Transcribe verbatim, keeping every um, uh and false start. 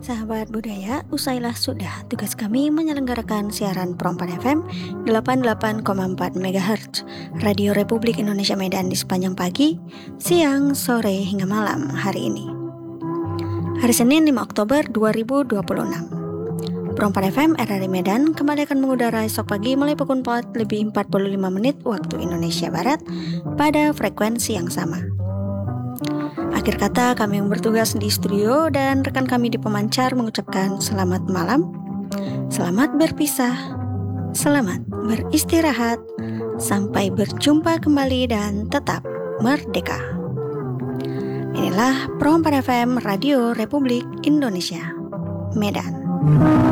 Sahabat budaya, usailah sudah tugas kami menyelenggarakan siaran Pro empat F M delapan puluh delapan koma empat megahertz Radio Republik Indonesia Medan di sepanjang pagi, siang, sore, hingga malam hari ini. Hari Senin lima Oktober dua ribu dua puluh enam. Pro empat F M R R I Medan kembali akan mengudara esok pagi mulai pukul empat lebih empat puluh lima menit waktu Indonesia Barat pada frekuensi yang sama. Akhir kata, kami yang bertugas di studio dan rekan kami di pemancar mengucapkan selamat malam, selamat berpisah, selamat beristirahat, sampai berjumpa kembali dan tetap merdeka. Inilah Pro empat F M Radio Republik Indonesia Medan.